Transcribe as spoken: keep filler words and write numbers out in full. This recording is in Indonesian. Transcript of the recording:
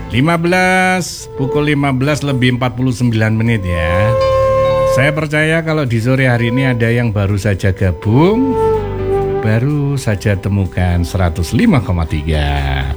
lima belas, pukul lima belas lebih empat puluh sembilan menit ya. Saya percaya kalau di sore hari ini ada yang baru saja gabung, baru saja temukan seratus lima koma tiga.